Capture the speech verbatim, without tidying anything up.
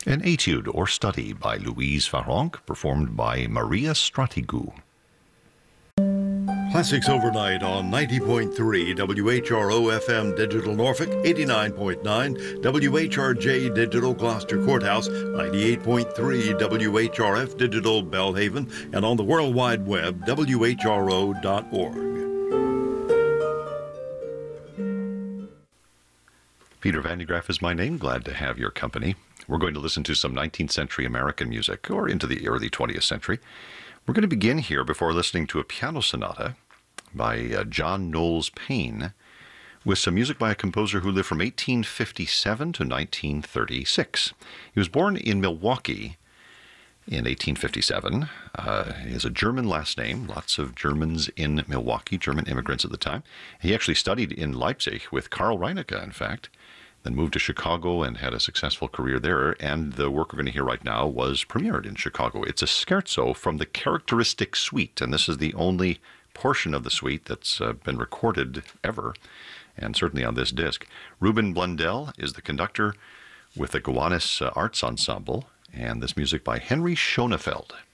An etude or study by Louise Farronc, performed by Maria Stratigou. Classics Overnight on ninety point three W H R O F M Digital Norfolk, eighty-nine point nine W H R J Digital Gloucester Courthouse, ninety-eight point three W H R F Digital Belhaven, and on the World Wide Web, W H R O dot org. Peter Van de Graaff is my name. Glad to have your company. We're going to listen to some nineteenth century American music, or into the early twentieth century. We're going to begin here before listening to a piano sonata by uh, John Knowles Paine, with some music by a composer who lived from eighteen fifty-seven to nineteen thirty-six. He was born in Milwaukee in eighteen fifty-seven. Uh, he has a German last name, lots of Germans in Milwaukee, German immigrants at the time. He actually studied in Leipzig with Karl Reinecke, in fact, then moved to Chicago and had a successful career there. And the work we're going to hear right now was premiered in Chicago. It's a scherzo from the Characteristic Suite, and this is the only portion of the suite that's uh, been recorded ever, and certainly on this disc. Ruben Blundell is the conductor with the Gowanus uh, Arts Ensemble, and this music by Henry Schoenfeld.